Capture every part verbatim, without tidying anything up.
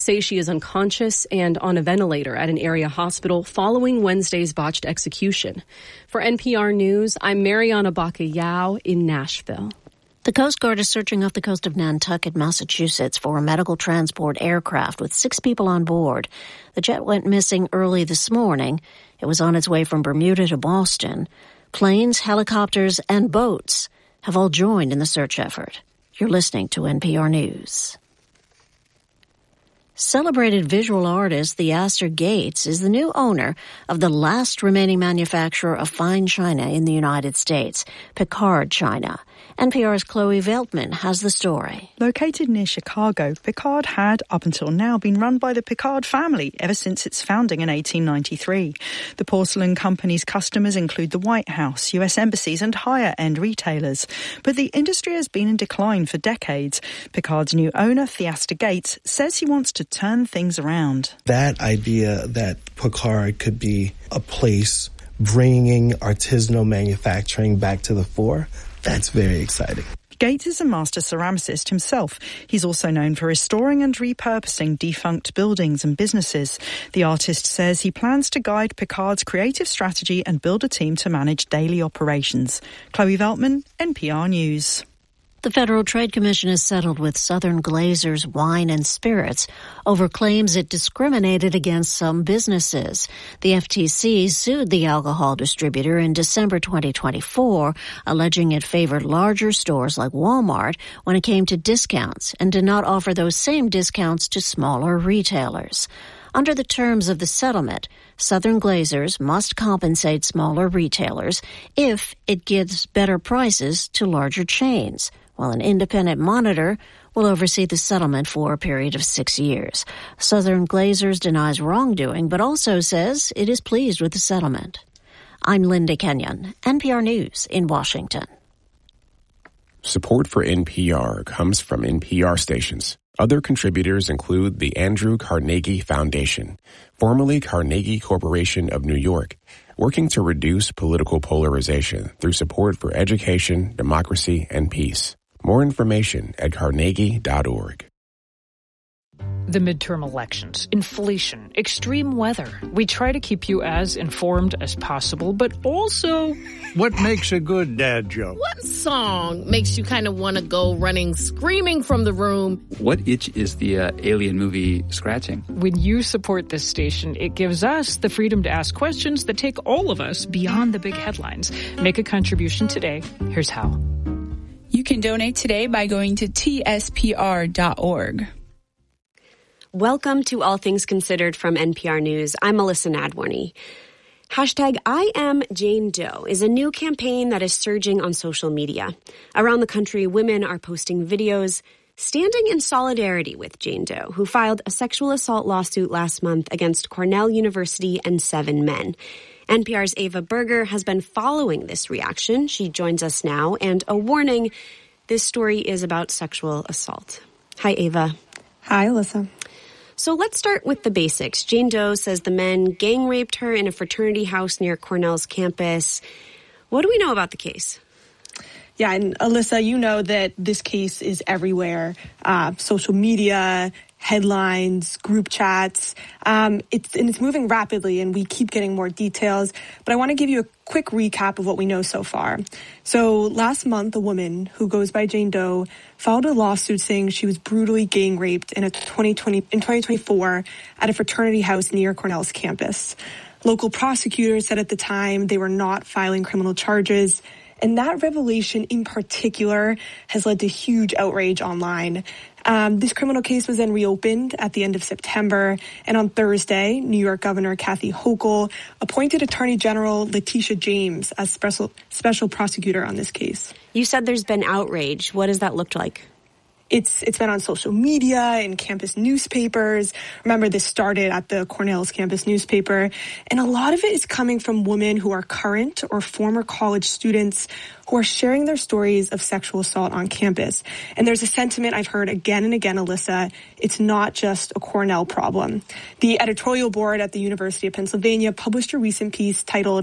say she is unconscious and on a ventilator at an area hospital following Wednesday's botched execution. For N P R News, I'm Mariana Bacallao in Nashville. The Coast Guard is searching off the coast of Nantucket, Massachusetts for a medical transport aircraft with six people on board. The jet went missing early this morning. It was on its way from Bermuda to Boston. Planes, helicopters, and boats have all joined in the search effort. You're listening to N P R News. Celebrated visual artist Theaster Gates is the new owner of the last remaining manufacturer of fine china in the United States, Picard China. N P R's Chloe Veltman has the story. Located near Chicago, Picard had, up until now, been run by the Picard family ever since its founding in eighteen ninety-three. The porcelain company's customers include the White House, U S embassies and higher-end retailers. But the industry has been in decline for decades. Picard's new owner, Theaster Gates, says he wants to turn things around. That idea that Picard could be a place bringing artisanal manufacturing back to the fore, that's very exciting. Gates is a master ceramicist himself. He's also known for restoring and repurposing defunct buildings and businesses. The artist says he plans to guide Picard's creative strategy and build a team to manage daily operations. Chloe Veltman, N P R News. The Federal Trade Commission has settled with Southern Glazer's Wine and Spirits over claims it discriminated against some businesses. The F T C sued the alcohol distributor in December twenty twenty-four, alleging it favored larger stores like Walmart when it came to discounts and did not offer those same discounts to smaller retailers. Under the terms of the settlement, Southern Glazers must compensate smaller retailers if it gives better prices to larger chains, while an independent monitor will oversee the settlement for a period of six years. Southern Glazers denies wrongdoing, but also says it is pleased with the settlement. I'm Linda Kenyon, N P R News in Washington. Support for N P R comes from N P R stations. Other contributors include the Andrew Carnegie Foundation, formerly Carnegie Corporation of New York, working to reduce political polarization through support for education, democracy, and peace. More information at carnegie dot org. The midterm elections, inflation, extreme weather. We try to keep you as informed as possible, but also... What makes a good dad joke? What song makes you kind of want to go running, screaming from the room? What itch is the uh, Alien movie scratching? When you support this station, it gives us the freedom to ask questions that take all of us beyond the big headlines. Make a contribution today. Here's how. You can donate today by going to T S P R dot org. Welcome to All Things Considered from N P R News. I'm Melissa Nadworny. Hashtag I am Jane Doe is a new campaign that is surging on social media. Around the country, women are posting videos standing in solidarity with Jane Doe, who filed a sexual assault lawsuit last month against Cornell University and seven men. N P R's Ava Berger has been following this reaction. She joins us now, and a warning, this story is about sexual assault. Hi, Ava. Hi, Alyssa. So let's start with the basics. Jane Doe says the men gang raped her in a fraternity house near Cornell's campus. What do we know about the case? Yeah, and Alyssa, you know that this case is everywhere. Uh, social media, headlines, group chats. Um, it's and it's moving rapidly, and we keep getting more details. But I want to give you a quick recap of what we know so far. So last month, a woman who goes by Jane Doe filed a lawsuit saying she was brutally gang raped in a twenty twenty in twenty twenty-four at a fraternity house near Cornell's campus. Local prosecutors said at the time they were not filing criminal charges. And that revelation in particular has led to huge outrage online. Um, this criminal case was then reopened at the end of September. And on Thursday, New York Governor Kathy Hochul appointed Attorney General Letitia James as special, special prosecutor on this case. You said there's been outrage. What does that look like? It's it's been on social media, in campus newspapers. Remember, this started at the Cornell's campus newspaper. And a lot of it is coming from women who are current or former college students who are sharing their stories of sexual assault on campus. And there's a sentiment I've heard again and again, Alyssa, it's not just a Cornell problem. The editorial board at the University of Pennsylvania published a recent piece titled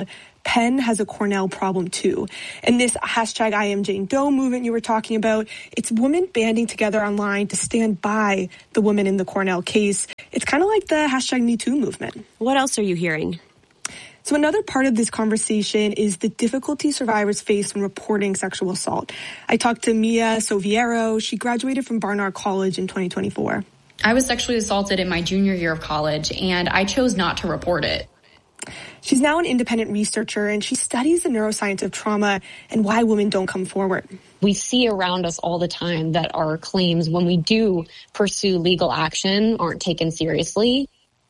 Penn has a Cornell problem too. And this hashtag I am Jane Doe movement you were talking about, it's women banding together online to stand by the women in the Cornell case. It's kind of like the hashtag Me Too movement. What else are you hearing? So another part of this conversation is the difficulty survivors face when reporting sexual assault. I talked to Mia Soviero. She graduated from Barnard College in twenty twenty-four. I was sexually assaulted in my junior year of college, and I chose not to report it. She's now an independent researcher, and she studies the neuroscience of trauma and why women don't come forward. We see around us all the time that our claims, when we do pursue legal action, aren't taken seriously.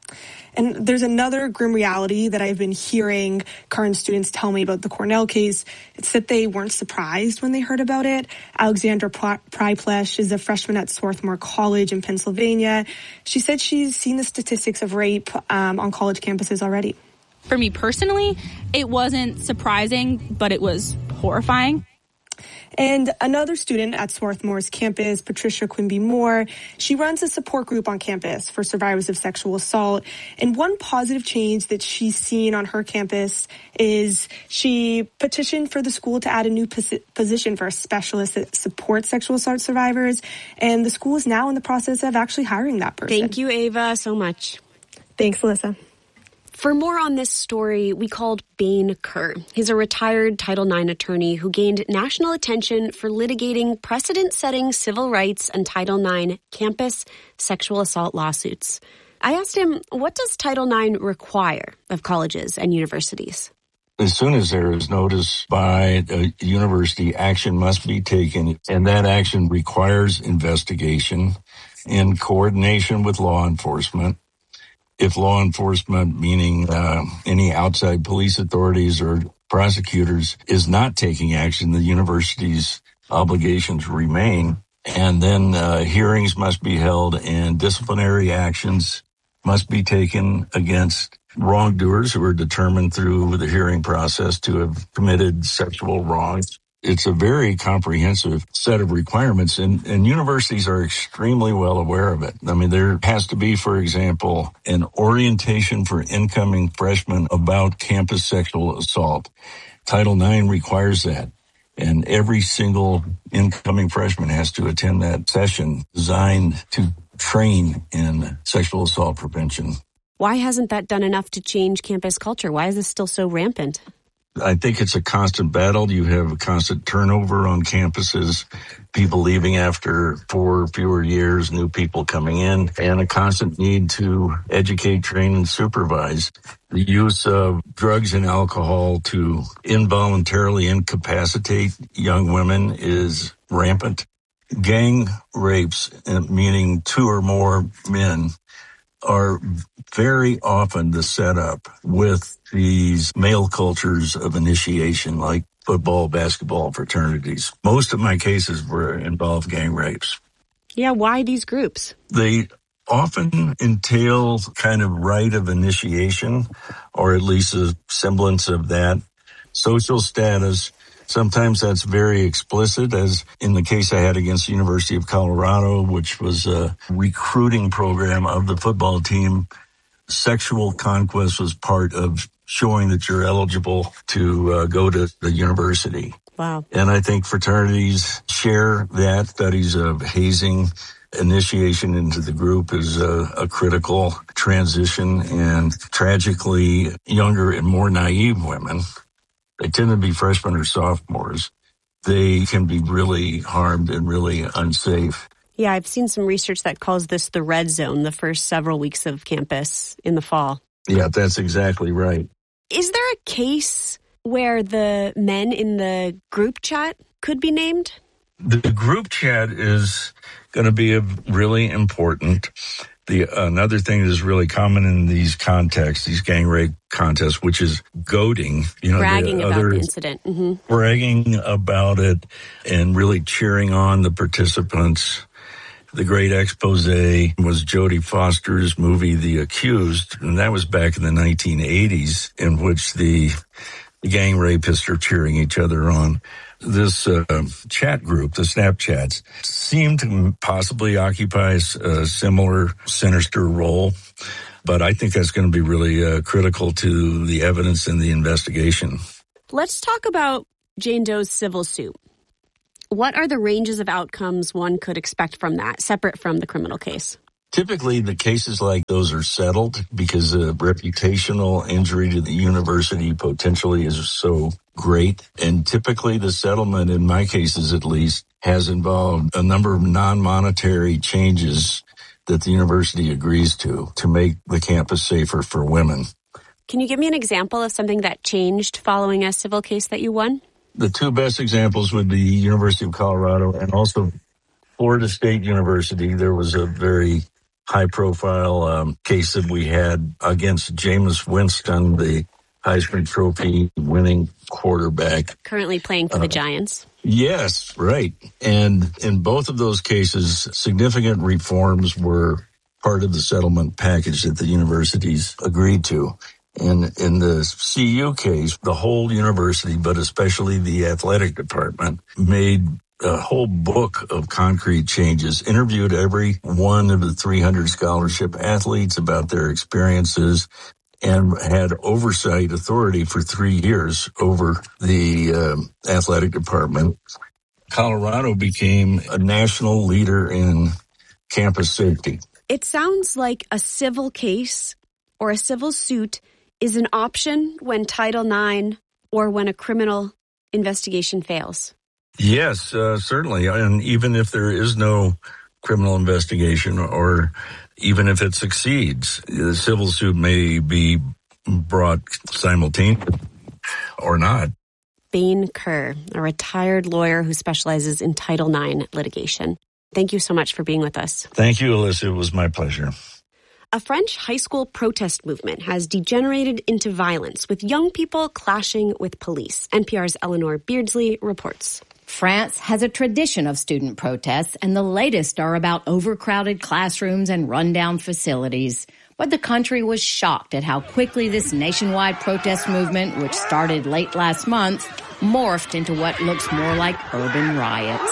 And there's another grim reality that I've been hearing current students tell me about the Cornell case. It's that they weren't surprised when they heard about it. Alexandra Pryplesh is a freshman at Swarthmore College in Pennsylvania. She said she's seen the statistics of rape um, on college campuses already. For me personally, it wasn't surprising, but it was horrifying. And another student at Swarthmore's campus, Patricia Quimby Moore, she runs a support group on campus for survivors of sexual assault. And one positive change that she's seen on her campus is she petitioned for the school to add a new posi- position for a specialist that supports sexual assault survivors. And the school is now in the process of actually hiring that person. Thank you, Ava, so much. Thanks, Alyssa. For more on this story, we called Bain Kerr. He's a retired Title nine attorney who gained national attention for litigating precedent-setting civil rights and Title nine campus sexual assault lawsuits. I asked him, what does Title nine require of colleges and universities? As soon as there is notice by a university, action must be taken, and that action requires investigation in coordination with law enforcement. If law enforcement, meaning uh, any outside police authorities or prosecutors, is not taking action, the university's obligations remain. And then uh, hearings must be held and disciplinary actions must be taken against wrongdoers who are determined through the hearing process to have committed sexual wrongs. It's a very comprehensive set of requirements, and, and universities are extremely well aware of it. I mean, there has to be, for example, an orientation for incoming freshmen about campus sexual assault. Title nine requires that, and every single incoming freshman has to attend that session designed to train in sexual assault prevention. Why hasn't that done enough to change campus culture? Why is this still so rampant? I think it's a constant battle. You have a constant turnover on campuses, people leaving after four or fewer years, new people coming in, and a constant need to educate, train, and supervise. The use of drugs and alcohol to involuntarily incapacitate young women is rampant. Gang rapes, meaning two or more men, are very often the setup with these male cultures of initiation, like football, basketball fraternities. Most of my cases were involved gang rapes. Yeah, why these groups? They often entail kind of rite of initiation, or at least a semblance of that. Social status. Sometimes that's very explicit, as in the case I had against the University of Colorado, which was a recruiting program of the football team. Sexual conquest was part of showing that you're eligible to uh, go to the university. Wow. And I think fraternities share that. Studies of hazing, initiation into the group is a, a critical transition. And tragically, younger and more naive women, they tend to be freshmen or sophomores, they can be really harmed and really unsafe. Yeah, I've seen some research that calls this the red zone, the first several weeks of campus in the fall. Yeah, that's exactly right. Is there a case where the men in the group chat could be named? The group chat is going to be a really important. The another thing that is really common in these contexts, these gang rape contests, which is goading, you know, bragging the about other, the incident, mm-hmm. bragging about it, and really cheering on the participants. The great expose was Jodie Foster's movie The Accused, and that was back in the nineteen eighties, in which the, the gang rapists are cheering each other on. This uh, chat group, the Snapchats, seem to possibly occupy a similar sinister role, but I think that's going to be really uh, critical to the evidence in the investigation. Let's talk about Jane Doe's civil suit. What are the ranges of outcomes one could expect from that, separate from the criminal case? Typically, the cases like those are settled because a reputational injury to the university potentially is so great. And typically the settlement, in my cases at least, has involved a number of non-monetary changes that the university agrees to, to make the campus safer for women. Can you give me an example of something that changed following a civil case that you won? The two best examples would be University of Colorado and also Florida State University. There was a very high-profile um, case that we had against Jameis Winston, the Heisman Trophy winning quarterback. Currently playing for uh, the Giants. Yes, right. And in both of those cases, significant reforms were part of the settlement package that the universities agreed to. And in the C U case, the whole university, but especially the athletic department, made a whole book of concrete changes, interviewed every one of the three hundred scholarship athletes about their experiences, and had oversight authority for three years over the um, athletic department. Colorado became a national leader in campus safety. It sounds like a civil case or a civil suit is an option when Title nine or when a criminal investigation fails. Yes, uh, certainly. And even if there is no criminal investigation or even if it succeeds, the civil suit may be brought simultaneously or not. Bain Kerr, a retired lawyer who specializes in Title nine litigation. Thank you so much for being with us. Thank you, Alyssa. It was my pleasure. A French high school protest movement has degenerated into violence, with young people clashing with police. N P R's Eleanor Beardsley reports. France has a tradition of student protests, and the latest are about overcrowded classrooms and rundown facilities. But the country was shocked at how quickly this nationwide protest movement, which started late last month, morphed into what looks more like urban riots.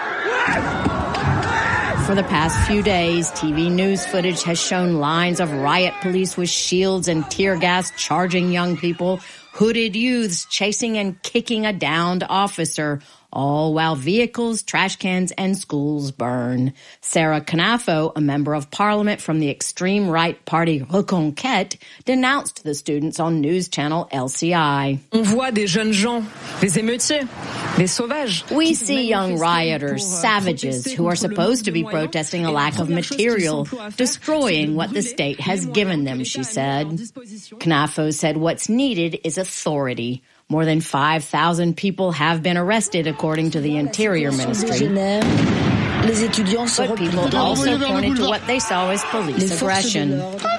For the past few days, T V news footage has shown lines of riot police with shields and tear gas charging young people, hooded youths chasing and kicking a downed officer, all while vehicles, trash cans, and schools burn. Sarah Knafo, a member of parliament from the extreme right party Reconquête, denounced the students on news channel L C I. On voit des jeunes gens, des émeutiers, des sauvages. We see young rioters, savages, who are supposed to be protesting a lack of material, destroying what the state has given them, she said. Knafo said what's needed is authority. More than five thousand people have been arrested, according to the Interior Ministry. But people also pointed to what they saw as police aggression.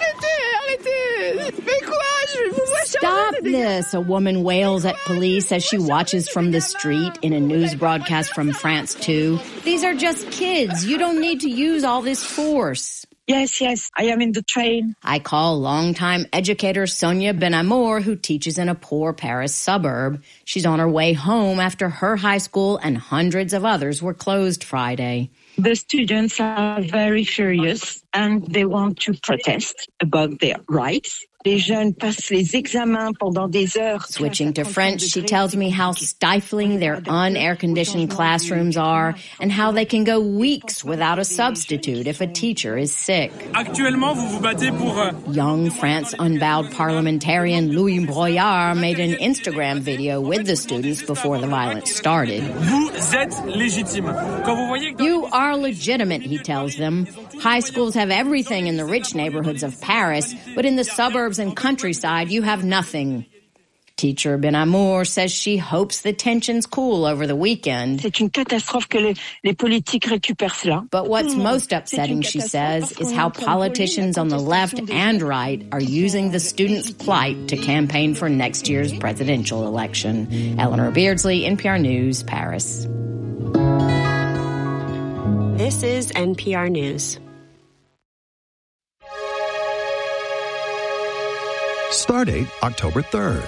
Stop this, a woman wails at police as she watches from the street in a news broadcast from France two. These are just kids. You don't need to use all this force. Yes, yes, I am in the train. I call longtime educator Sonia Benamour, who teaches in a poor Paris suburb. She's on her way home after her high school and hundreds of others were closed Friday. The students are very furious and they want to protest about their rights. Les jeunes passent les examens pendant des heures. Switching to French, she tells me how stifling their un-air-conditioned classrooms are and how they can go weeks without a substitute if a teacher is sick. Young France Unbowed parliamentarian Louis Broyard made an Instagram video with the students before the violence started. You are legitimate, he tells them. High schools have everything in the rich neighborhoods of Paris, but in the suburbs and countryside, you have nothing. Teacher Benamour says she hopes the tensions cool over the weekend. C'est une catastrophe que les, les politiques récupèrent cela. But what's most upsetting, she says, is how politicians on the left and right are using the students' plight to campaign for next year's presidential election. Eleanor Beardsley, N P R News, Paris. This is N P R News. Stardate October third.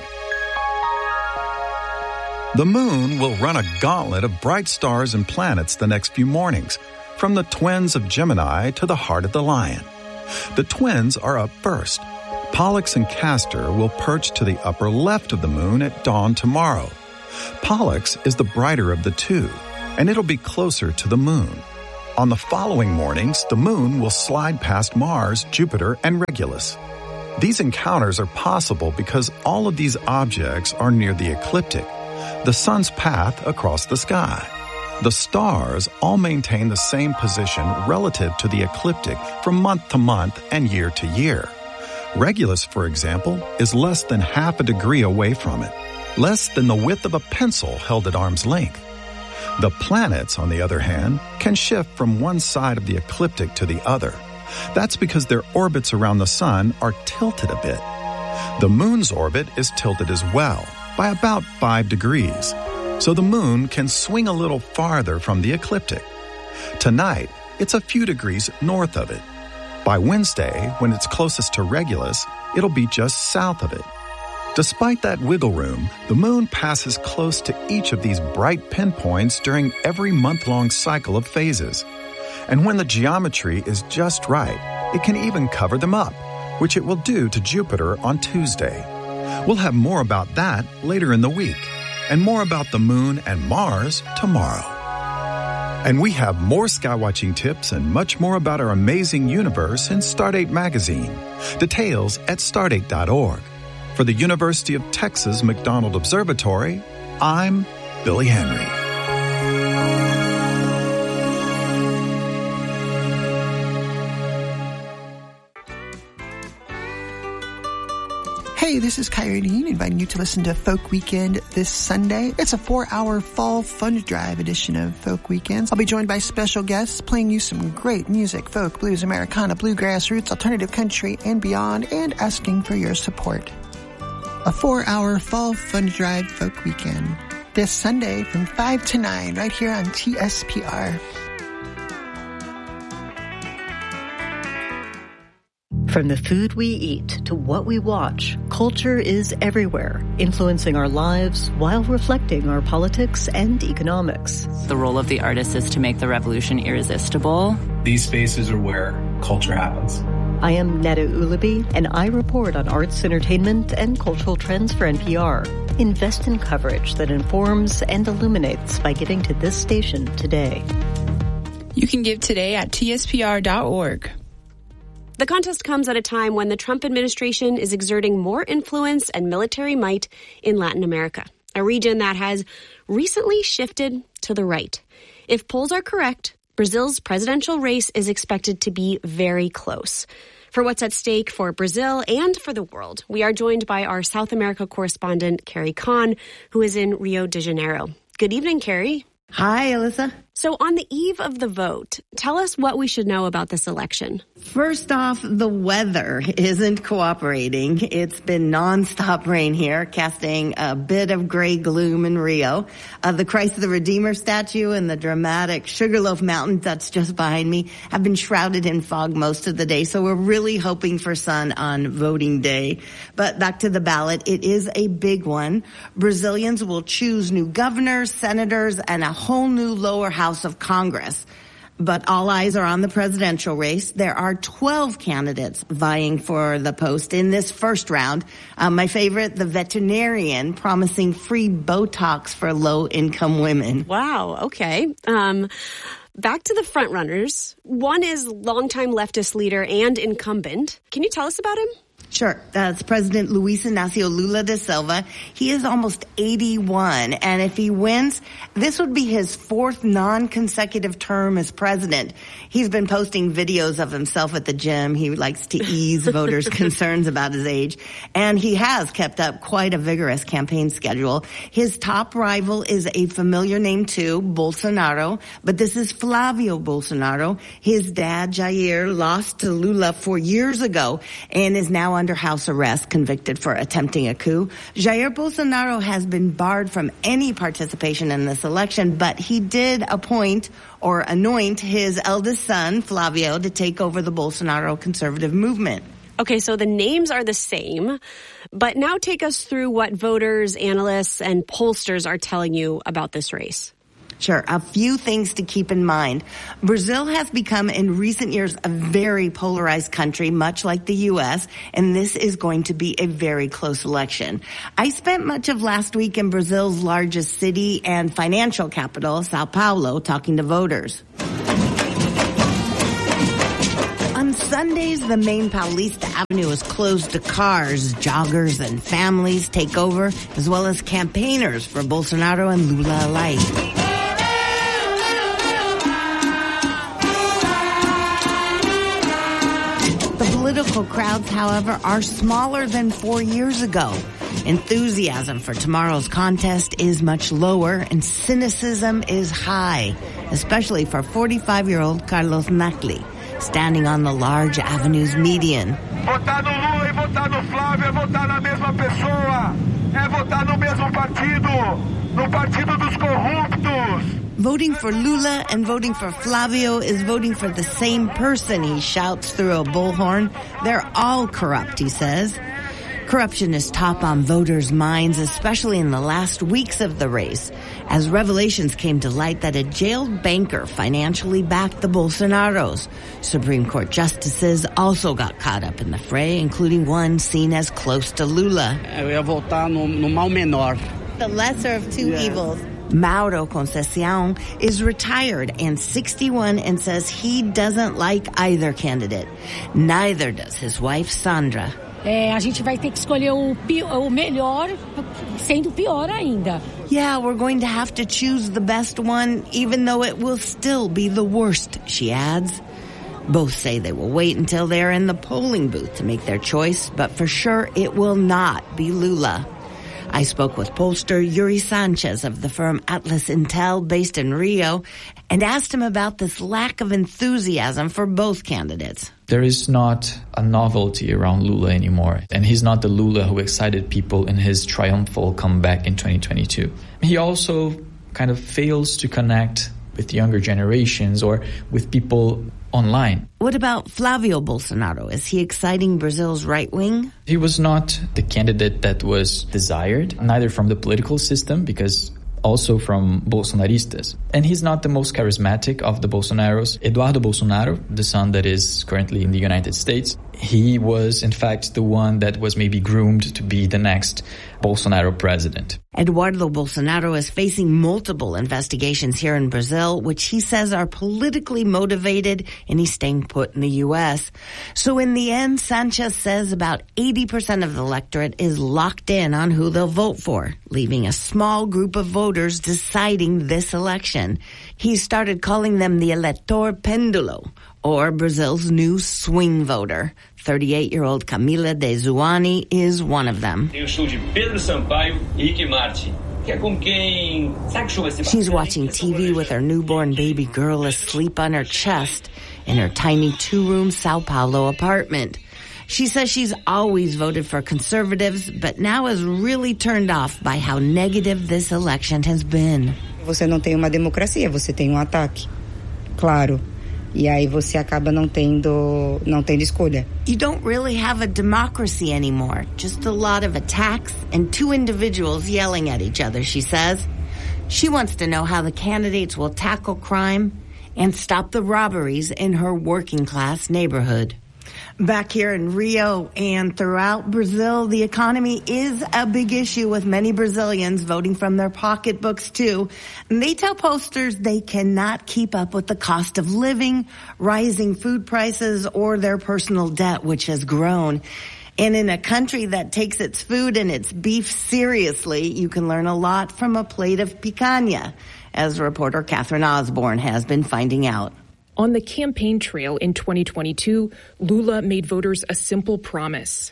The moon will run a gauntlet of bright stars and planets the next few mornings, from the twins of Gemini to the heart of the lion. The twins are up first. Pollux and Castor will perch to the upper left of the moon at dawn tomorrow. Pollux is the brighter of the two, and it'll be closer to the moon. On the following mornings, the moon will slide past Mars, Jupiter, and Regulus. These encounters are possible because all of these objects are near the ecliptic, the sun's path across the sky. The stars all maintain the same position relative to the ecliptic from month to month and year to year. Regulus, for example, is less than half a degree away from it, less than the width of a pencil held at arm's length. The planets, on the other hand, can shift from one side of the ecliptic to the other. That's because their orbits around the sun are tilted a bit. The moon's orbit is tilted as well, by about five degrees, so the moon can swing a little farther from the ecliptic. Tonight, it's a few degrees north of it. By Wednesday, when it's closest to Regulus, it'll be just south of it. Despite that wiggle room, the moon passes close to each of these bright pinpoints during every month-long cycle of phases. And when the geometry is just right, it can even cover them up, which it will do to Jupiter on Tuesday. We'll have more about that later in the week, and more about the moon and Mars tomorrow. And we have more skywatching tips and much more about our amazing universe in Stardate magazine. Details at stardate dot org. For the University of Texas McDonald Observatory, I'm Billy Henry. Hey, this is Kyrie Dean inviting you to listen to Folk Weekend this Sunday. It's a four-hour fall fun drive edition of Folk Weekends. I'll be joined by special guests playing you some great music, folk, blues, Americana, bluegrass, roots, alternative country, and beyond, and asking for your support. A four-hour fall fun drive Folk Weekend this Sunday from five to nine right here on T S P R. From the food we eat to what we watch, culture is everywhere, influencing our lives while reflecting our politics and economics. The role of the artist is to make the revolution irresistible. These spaces are where culture happens. I am Netta Ulaby, and I report on arts, entertainment, and cultural trends for N P R. Invest in coverage that informs and illuminates by giving to this station today. You can give today at T S P R dot org. The contest comes at a time when the Trump administration is exerting more influence and military might in Latin America, a region that has recently shifted to the right. If polls are correct, Brazil's presidential race is expected to be very close. For what's at stake for Brazil and for the world, we are joined by our South America correspondent, Carrie Kahn, who is in Rio de Janeiro. Good evening, Carrie. Hi, Alyssa. So on the eve of the vote, tell us what we should know about this election. First off, the weather isn't cooperating. It's been nonstop rain here, casting a bit of gray gloom in Rio. Uh, the Christ of the Redeemer statue and the dramatic Sugarloaf Mountain that's just behind me have been shrouded in fog most of the day, so we're really hoping for sun on voting day. But back to the ballot, it is a big one. Brazilians will choose new governors, senators, and a whole new lower house of Congress. But all eyes are on the presidential race. There are twelve candidates vying for the post in this first round. Um, my favorite, the veterinarian, promising free Botox for low-income women. Wow, okay. Um, back to the frontrunners. One is longtime leftist leader and incumbent. Can you tell us about him? Sure. That's President Luiz Inácio Lula da Silva. He is almost eighty-one, and if he wins, this would be his fourth non-consecutive term as president. He's been posting videos of himself at the gym. He likes to ease voters' concerns about his age, and he has kept up quite a vigorous campaign schedule. His top rival is a familiar name too, Bolsonaro, but this is Flavio Bolsonaro. His dad, Jair, lost to Lula four years ago and is now under house arrest, convicted for attempting a coup. Jair Bolsonaro has been barred from any participation in this election, but he did appoint or anoint his eldest son, Flavio, to take over the Bolsonaro conservative movement. Okay, so the names are the same, but now take us through what voters, analysts, and pollsters are telling you about this race. Sure. A few things to keep in mind. Brazil has become in recent years a very polarized country, much like the U S, and this is going to be a very close election. I spent much of last week in Brazil's largest city and financial capital, Sao Paulo, talking to voters. On Sundays, the main Paulista Avenue is closed to cars. Joggers and families take over, as well as campaigners for Bolsonaro and Lula alike. The political crowds, however, are smaller than four years ago. Enthusiasm for tomorrow's contest is much lower, and cynicism is high, especially for forty-five-year-old Carlos Nacli, standing on the large avenue's median. Votar no Lula e votar no Flávio é votar na mesma pessoa. É votar no mesmo partido, no partido dos corruptos. Voting for Lula and voting for Flavio is voting for the same person, he shouts through a bullhorn. They're all corrupt, he says. Corruption is top on voters' minds, especially in the last weeks of the race, as revelations came to light that a jailed banker financially backed the Bolsonaros. Supreme Court justices also got caught up in the fray, including one seen as close to Lula. Eu ia votar no, no mal menor. The lesser of two yeah. evils. Mauro Conceição is retired and sixty-one and says he doesn't like either candidate. Neither does his wife, Sandra. É, a gente vai ter que escolher o, o melhor, sendo pior ainda. Yeah, we're going to have to choose the best one, even though it will still be the worst, she adds. Both say they will wait until they're in the polling booth to make their choice, but for sure it will not be Lula. I spoke with pollster Yuri Sanchez of the firm Atlas Intel based in Rio and asked him about this lack of enthusiasm for both candidates. There is not a novelty around Lula anymore, and he's not the Lula who excited people in his triumphal comeback in twenty twenty-two. He also kind of fails to connect with younger generations or with people online. What about Flavio Bolsonaro? Is he exciting Brazil's right wing? He was not the candidate that was desired, neither from the political system, because also from Bolsonaristas. And he's not the most charismatic of the Bolsonaros. Eduardo Bolsonaro, the son that is currently in the United States, he was, in fact, the one that was maybe groomed to be the next Bolsonaro president. Eduardo Bolsonaro is facing multiple investigations here in Brazil, which he says are politically motivated, and he's staying put in the U S. So in the end, Sanchez says about eighty percent of the electorate is locked in on who they'll vote for, leaving a small group of voters deciding this election. He started calling them the eleitor pêndulo, or Brazil's new swing voter. thirty-eight-year-old Camila De Zuani is one of them. Tem o show de Pedro Sampaio e Ricky Martin, que é com quem... Sabe que show vai ser bacana? She's watching T V with her newborn baby girl asleep on her chest in her tiny two-room Sao Paulo apartment. She says she's always voted for conservatives, but now is really turned off by how negative this election has been. Você não tem uma democracia, você tem um ataque. Claro. E aí você acaba não tendo, não tendo escolha. You don't really have a democracy anymore. Just a lot of attacks and two individuals yelling at each other, she says. She wants to know how the candidates will tackle crime and stop the robberies in her working-class neighborhood. Back here in Rio and throughout Brazil, the economy is a big issue with many Brazilians voting from their pocketbooks too. And they tell posters they cannot keep up with the cost of living, rising food prices, or their personal debt, which has grown. And in a country that takes its food and its beef seriously, you can learn a lot from a plate of picanha, as reporter Catherine Osborne has been finding out. On the campaign trail in twenty twenty-two, Lula made voters a simple promise.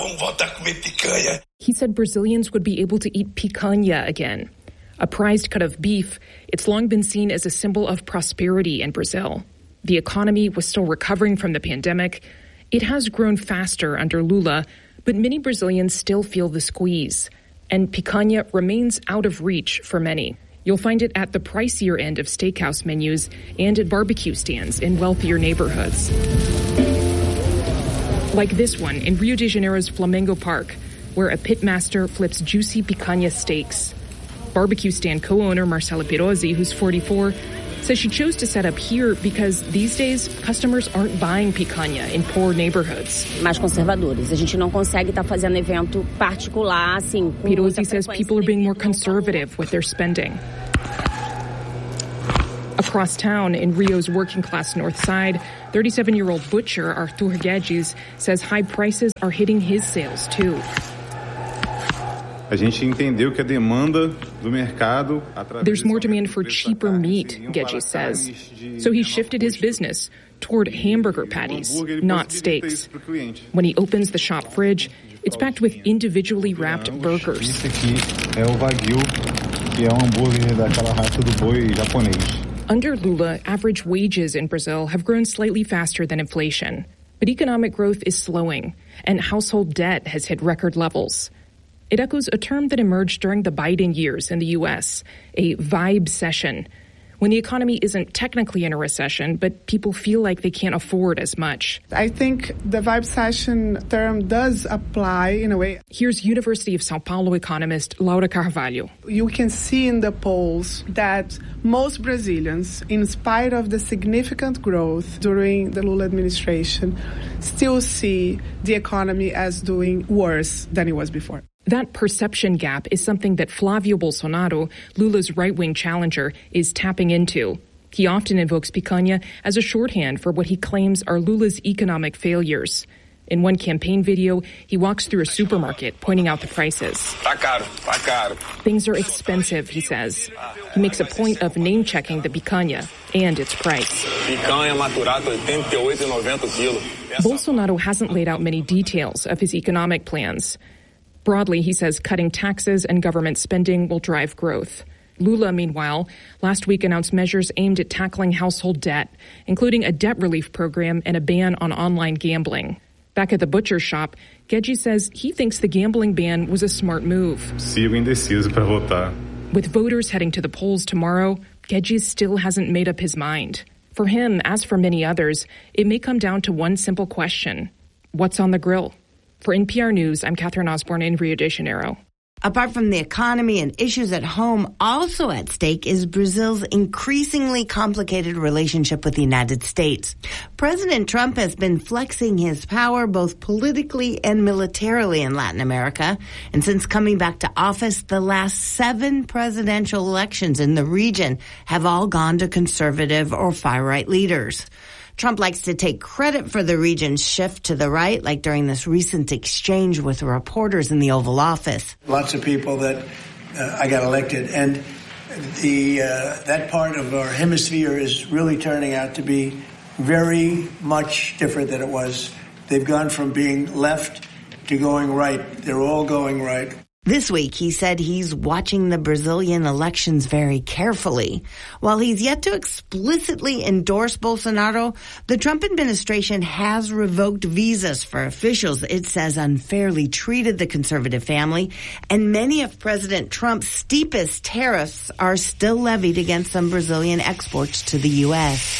He said Brazilians would be able to eat picanha again. A prized cut of beef, it's long been seen as a symbol of prosperity in Brazil. The economy was still recovering from the pandemic. It has grown faster under Lula, but many Brazilians still feel the squeeze. And picanha remains out of reach for many. You'll find it at the pricier end of steakhouse menus and at barbecue stands in wealthier neighborhoods. Like this one in Rio de Janeiro's Flamengo Park, where a pitmaster flips juicy picanha steaks. Barbecue stand co-owner Marcela Pirozzi, who's forty-four, says she chose to set up here because these days customers aren't buying picanha in poor neighborhoods. Mais conservadores. A gente não consegue estar fazendo evento particular assim. Pirozzi says people are being more conservative with their spending. Across town, in Rio's working-class north side, thirty-seven-year-old butcher Arthur Guedes says high prices are hitting his sales too. A gente entendeu que a demanda do mercado There's more demand for cheaper meat, Guedes says. So he shifted his business toward hamburger patties, not steaks. When he opens the shop fridge, it's packed with individually wrapped burgers. Esse aqui é o Wagyu, que é um hambúrguer daquela raça do boi japonês. Under Lula, average wages in Brazil have grown slightly faster than inflation. But economic growth is slowing, and household debt has hit record levels. It echoes a term that emerged during the Biden years in the U S, a vibe session, when the economy isn't technically in a recession, but people feel like they can't afford as much. I think the vibe session term does apply in a way. Here's University of Sao Paulo economist Laura Carvalho. You can see in the polls that most Brazilians, in spite of the significant growth during the Lula administration, still see the economy as doing worse than it was before. That perception gap is something that Flavio Bolsonaro, Lula's right-wing challenger, is tapping into. He often invokes picanha as a shorthand for what he claims are Lula's economic failures. In one campaign video, he walks through a supermarket pointing out the prices. Tá caro, tá caro. Things are expensive, he says. He makes a point of name-checking the picanha and its price. Picanha maturata oitenta e oito e noventa quilo. Bolsonaro hasn't laid out many details of his economic plans. Broadly, he says cutting taxes and government spending will drive growth. Lula, meanwhile, last week announced measures aimed at tackling household debt, including a debt relief program and a ban on online gambling. Back at the butcher shop, Guedes says he thinks the gambling ban was a smart move. Sigo indeciso para votar. With voters heading to the polls tomorrow, Guedes still hasn't made up his mind. For him, as for many others, it may come down to one simple question. What's on the grill? For N P R News, I'm Catherine Osborne in Rio de Janeiro. Apart from the economy and issues at home, also at stake is Brazil's increasingly complicated relationship with the United States. President Trump has been flexing his power both politically and militarily in Latin America. And since coming back to office, the last seven presidential elections in the region have all gone to conservative or far-right leaders. Trump likes to take credit for the region's shift to the right, like during this recent exchange with reporters in the Oval Office. Lots of people that uh, I got elected, and the uh, that part of our hemisphere is really turning out to be very much different than it was. They've gone from being left to going right. They're all going right. This week, he said he's watching the Brazilian elections very carefully. While he's yet to explicitly endorse Bolsonaro, the Trump administration has revoked visas for officials it says unfairly treated the conservative family, and many of President Trump's steepest tariffs are still levied against some Brazilian exports to the U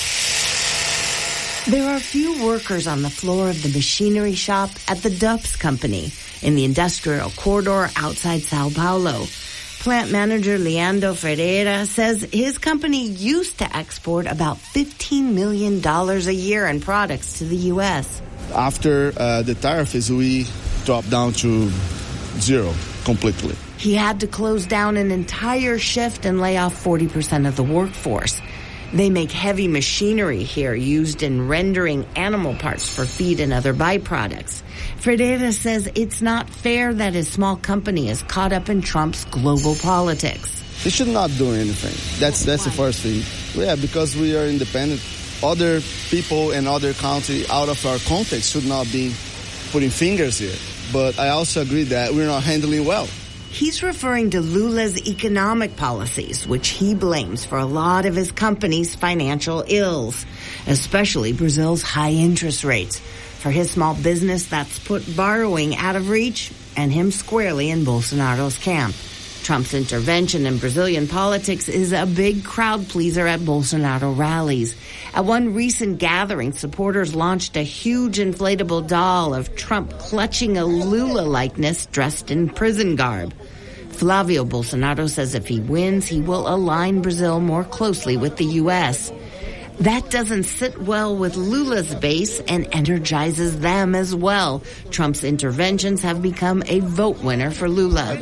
S. There are few workers on the floor of the machinery shop at the Dupes Company in the industrial corridor outside Sao Paulo. Plant manager Leandro Ferreira says his company used to export about fifteen million dollars a year in products to the U S. After uh, the tariffs, we dropped down to zero completely. He had to close down an entire shift and lay off forty percent of the workforce. They make heavy machinery here used in rendering animal parts for feed and other byproducts. Ferreira says it's not fair that his small company is caught up in Trump's global politics. They should not do anything. That's that's Why? The first thing. Yeah, because we are independent. Other people and other countries out of our context should not be putting fingers here. But I also agree that we're not handling well. He's referring to Lula's economic policies, which he blames for a lot of his company's financial ills, especially Brazil's high interest rates. For his small business, that's put borrowing out of reach and him squarely in Bolsonaro's camp. Trump's intervention in Brazilian politics is a big crowd pleaser at Bolsonaro rallies. At one recent gathering, supporters launched a huge inflatable doll of Trump clutching a Lula likeness dressed in prison garb. Flavio Bolsonaro says if he wins, he will align Brazil more closely with the U S. That doesn't sit well with Lula's base and energizes them as well. Trump's interventions have become a vote winner for Lula.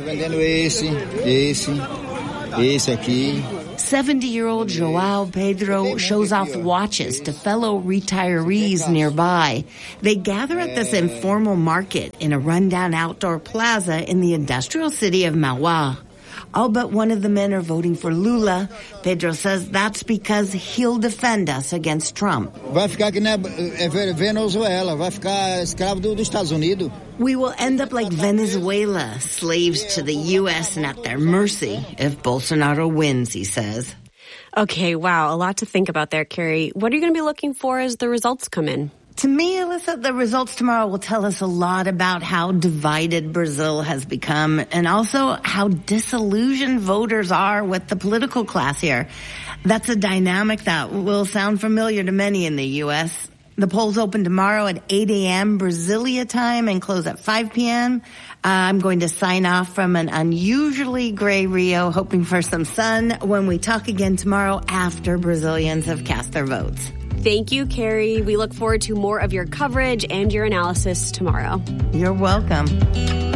seventy-year-old Joao Pedro shows off watches to fellow retirees nearby. They gather at this informal market in a rundown outdoor plaza in the industrial city of Mauá. All but one of the men are voting for Lula. Pedro says that's because he'll defend us against Trump. Vai ficar que nem Venezuela, vai ficar escravo dos Estados Unidos. We will end up like Venezuela, slaves to the U S and at their mercy if Bolsonaro wins, he says. Okay, wow, a lot to think about there, Carrie. What are you going to be looking for as the results come in? To me, Alyssa, the results tomorrow will tell us a lot about how divided Brazil has become and also how disillusioned voters are with the political class here. That's a dynamic that will sound familiar to many in the U S. The polls open tomorrow at eight a.m. Brasilia time and close at five p.m. Uh, I'm going to sign off from an unusually gray Rio, hoping for some sun when we talk again tomorrow after Brazilians have cast their votes. Thank you, Carrie. We look forward to more of your coverage and your analysis tomorrow. You're welcome.